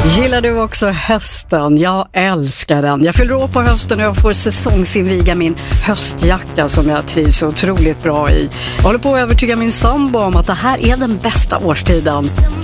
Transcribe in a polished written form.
Gillar du också hösten? Jag älskar den. Jag fyller år på hösten och jag får säsongsinviga min höstjacka som jag trivs otroligt bra i. Jag håller på att övertyga min sambo om att det här är den bästa årstiden.